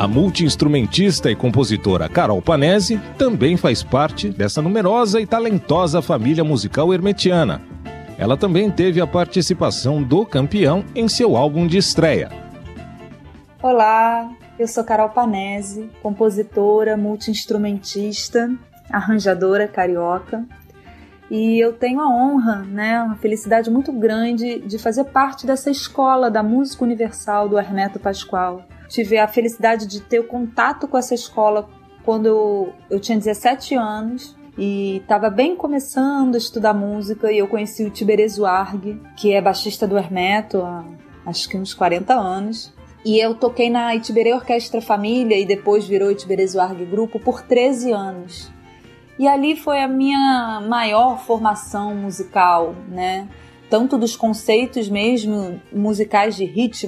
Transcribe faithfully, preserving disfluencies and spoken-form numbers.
A multi-instrumentista e compositora Carol Panese também faz parte dessa numerosa e talentosa família musical hermetiana. Ela também teve a participação do Campeão em seu álbum de estreia. Olá, eu sou Carol Panese, compositora, multi-instrumentista, arranjadora carioca. E eu tenho a honra, né, uma felicidade muito grande de fazer parte dessa escola da música universal do Hermeto Pascoal. Tive a felicidade de ter o contato com essa escola quando eu, eu tinha dezessete anos e estava bem começando a estudar música, e eu conheci o Tiberezo Arg, que é baixista do Hermeto há acho que uns quarenta anos. E eu toquei na Itiberê Orquestra Família e depois virou Itiberezo Arg Grupo por treze anos. E ali foi a minha maior formação musical, né? Tanto dos conceitos mesmo musicais de ritmo,